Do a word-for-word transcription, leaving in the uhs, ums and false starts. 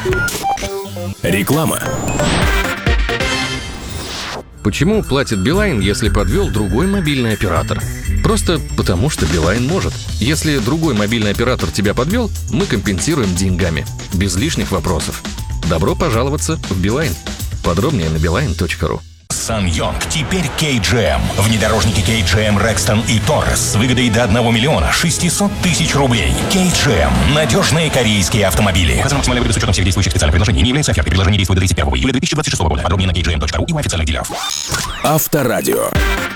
Реклама. Почему платит Билайн, если подвел другой мобильный оператор? Просто потому, что Билайн может. Если другой мобильный оператор тебя подвел, мы компенсируем деньгами. Без лишних вопросов. Добро пожаловаться в Билайн. Подробнее на билайн точка ру. SsangYong теперь кей джи эм. Внедорожники кей джи эм Rexton и Taurus с выгодой до одного миллиона шестисот тысяч рублей. кей джи эм. Надежные корейские автомобили. Указано максимальная выгода с учетом всех действующих специальных предложений. Не является офертой. Предложение действует до тридцать первого июля две тысячи двадцать шестого года. Подробнее на кей джи эм точка ру и у официальных дилеров. Авторадио.